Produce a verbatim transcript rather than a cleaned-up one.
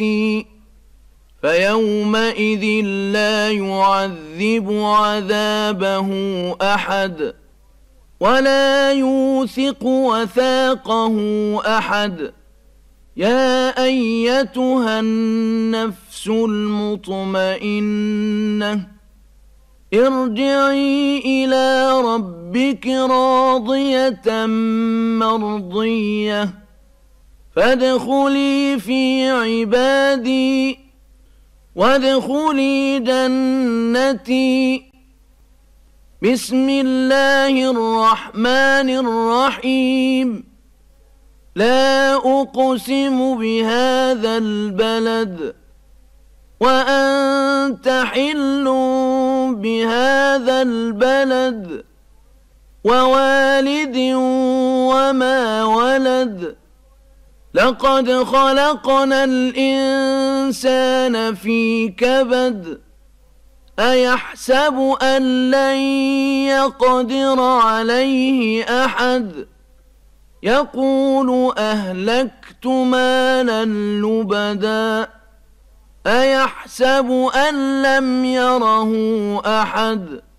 فيومئذ لا يعذب عذابه أحد ولا يوثق وثاقه أحد. يا أيتها النفس المطمئنة ارجعي إلى ربك راضية مرضية فادخلي في عبادي وادخلي جنتي. بسم الله الرحمن الرحيم. لا أقسم بهذا البلد وأنت حل بهذا البلد ووالد وما ولد. لقد خلقنا الإنسان في كبد. أيحسب أن لن يقدر عليه أحد. يقول أهلكت مالا لبدا. أيحسب أن لم يره أحد.